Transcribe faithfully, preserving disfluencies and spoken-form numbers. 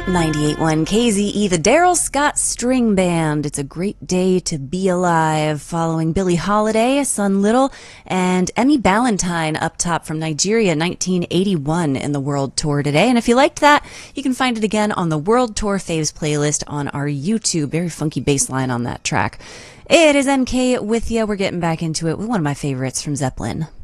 ninety-eight point one K Z E, the Daryl Scott String Band. It's a great day to be alive, following Billie Holiday, Son Little, and Emmy Ballantyne up top from Nigeria, nineteen eighty-one in the World Tour today. And if you liked that, you can find it again on the World Tour Faves playlist on our YouTube. Very funky bass line on that track. It is M K with you. We're getting back into it with one of my favorites from Zeppelin.